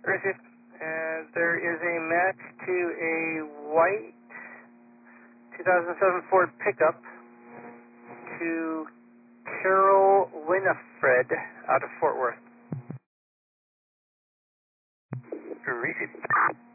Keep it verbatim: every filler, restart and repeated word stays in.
Received. And there is a match to a white two thousand seven Ford pickup to Carol Winifred out of Fort Worth. Received.